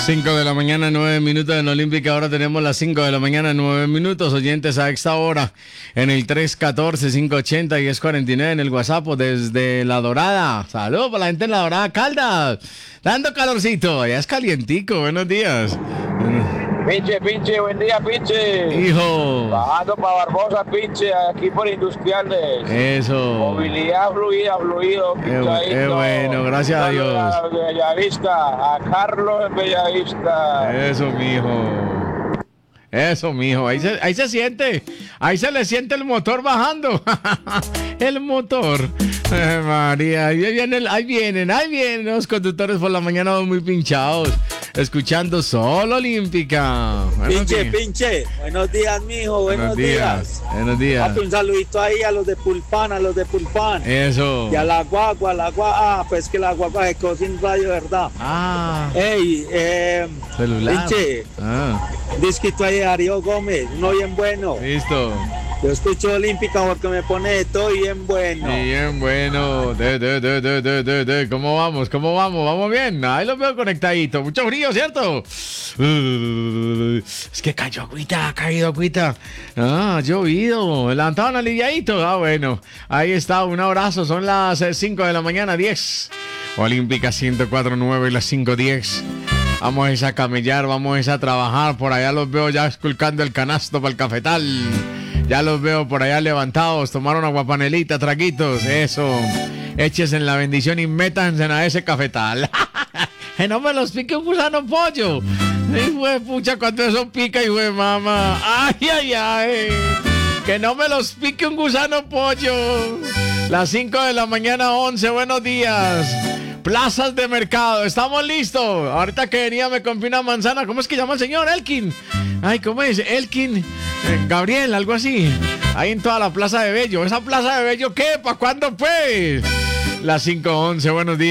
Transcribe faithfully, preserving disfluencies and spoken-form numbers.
cinco de la mañana, nueve minutos en Olímpica. Ahora tenemos las cinco de la mañana, nueve minutos. Oyentes a esta hora en el tres uno cuatro, cinco ocho cero, diez cuarenta y nueve en el WhatsApp desde La Dorada. Saludos para la gente en La Dorada, Caldas. Dando calorcito, ya es calientico. Buenos días. Pinche, pinche, buen día, pinche. Hijo. Bajando para Barbosa, pinche, aquí por Industriales. Eso. Movilidad fluida, fluido. Qué bueno, gracias a Dios. A Bellavista, a Carlos en Bellavista. Eso, mijo. Eso, mijo. Ahí se, ahí se siente. Ahí se le siente el motor bajando. El motor. Ay, María, ahí vienen, ahí vienen, ahí vienen los conductores por la mañana muy pinchados. Escuchando Solo Olímpica. Buenos Pinche, días. pinche. Buenos días, mijo. Buenos, Buenos días. días. Buenos días. Papi, un saludito ahí a los de Pulpán, a los de Pulpán. Eso. Y a la guagua, a la guagua. Ah, pues que la guagua se quedó sin radio, ¿verdad? Ah. Ey, eh. Celular. Pinche. Ah. Disquito ahí de Darío Gómez. Uno bien bueno. Listo. Yo escucho Olímpica porque me pone de todo bien bueno. Bien, bueno. De, de, de, de, de, de, de. ¿Cómo vamos? ¿Cómo vamos? ¿Vamos bien? Ahí los veo conectaditos. Mucho frío, ¿cierto? Uh, es que cayó agüita, ha caído agüita. Ah, ha llovido. Levantaban aliviadito. Ah, bueno. Ahí está. Un abrazo. Son las cinco de la mañana, diez. Olímpica ciento cuatro punto nueve y las cinco diez. Vamos a camellar, vamos a trabajar. Por allá los veo ya esculcando el canasto para el cafetal. Ya los veo por allá levantados, tomaron aguapanelita, traguitos, eso. Échese en la bendición y métanse a ese cafetal. Que no me los pique un gusano pollo. Hijo de pucha, cuando eso pica, hijo de mamá. Ay, ay, ay. Que no me los pique un gusano pollo. Las cinco de la mañana, once, buenos días. Plazas de mercado, estamos listos. Ahorita que venía me compré una manzana. ¿Cómo es que llama el señor? Elkin. Ay, ¿cómo es? Elkin. Eh, Gabriel, algo así. Ahí en toda la Plaza de Bello. ¿Esa Plaza de Bello qué? ¿Para cuándo pues? Las cinco once, buenos días.